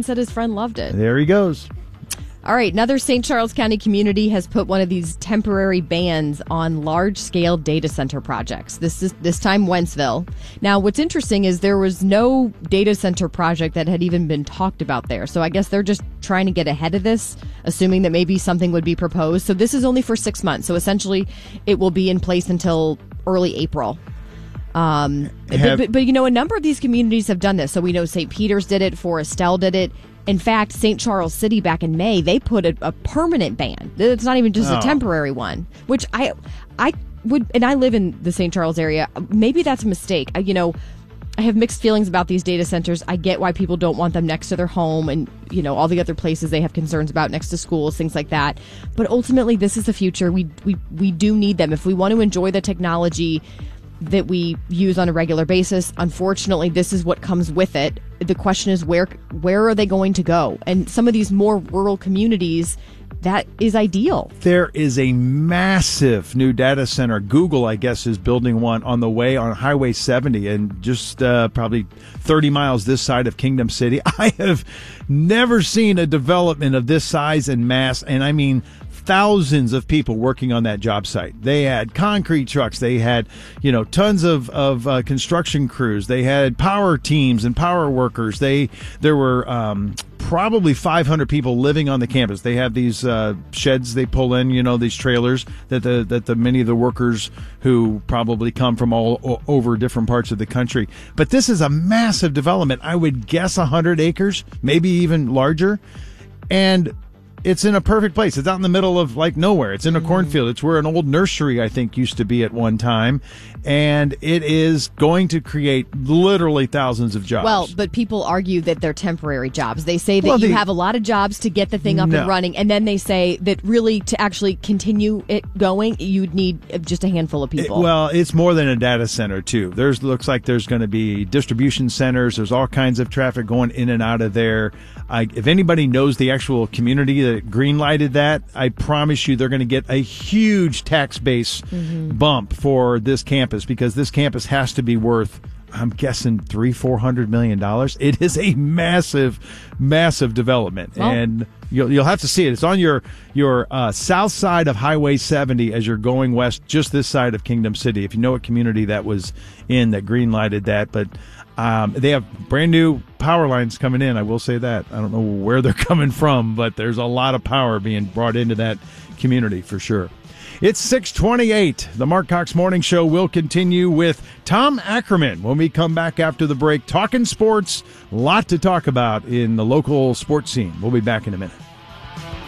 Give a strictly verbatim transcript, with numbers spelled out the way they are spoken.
said his friend loved it. There he goes. All right, another Saint Charles County community has put one of these temporary bans on large-scale data center projects. This is this time Wentzville. Now, what's interesting is there was no data center project that had even been talked about there. So I guess they're just trying to get ahead of this, assuming that maybe something would be proposed. So this is only for six months. So essentially, it will be in place until early April. Um, Have, but, but, but, you know, a number of these communities have done this. So we know Saint Peter's did it, Forestell did it. In fact, Saint Charles City back in May, they put a, a permanent ban. It's not even just oh. a temporary one, which I I would, and I live in the Saint Charles area. Maybe that's a mistake. I, you know, I have mixed feelings about these data centers. I get why people don't want them next to their home and, you know, all the other places they have concerns about next to schools, things like that. But ultimately, this is the future. We, we, we do need them. If we want to enjoy the technology that we use on a regular basis, unfortunately, this is what comes with it. The question is, where where are they going to go? And some of these more rural communities, that is ideal. There is a massive new data center. Google, I guess, is building one on the way on Highway seventy, and just uh, probably thirty miles this side of Kingdom City. I have never seen a development of this size and mass, and I mean thousands of people working on that job site. They had concrete trucks. They had, you know, tons of, of uh, construction crews. They had power teams and power workers. They There were um, probably five hundred people living on the campus. They have these uh, sheds they pull in, you know, these trailers that the that the many of the workers who probably come from all o- over different parts of the country. But this is a massive development. I would guess one hundred acres, maybe even larger. And it's in a perfect place. It's out in the middle of like nowhere. It's in a cornfield. It's where an old nursery, I think, used to be at one time. And it is going to create literally thousands of jobs. Well, but people argue that they're temporary jobs. They say that Well, you the- have a lot of jobs to get the thing up No. and running. And then they say that really to actually continue it going, you'd need just a handful of It- people. well, it's more than a data center, too. There's looks like there's going to be distribution centers. There's all kinds of traffic going in and out of there. I, if anybody knows the actual community that green-lighted that, I promise you they're going to get a huge tax base Mm-hmm. bump for this campus, because this campus has to be worth, I'm guessing, three, four hundred million dollars. It is a massive, massive development, Well, and you'll you'll have to see it. It's on your your uh, south side of Highway seventy as you're going west, just this side of Kingdom City. If you know what community that was in that green lighted that, but um, they have brand new power lines coming in. I will say that. I don't know where they're coming from, but there's a lot of power being brought into that community for sure. It's six twenty-eight. The Mark Cox Morning Show will continue with Tom Ackerman when we come back after the break. Talking sports, a lot to talk about in the local sports scene. We'll be back in a minute.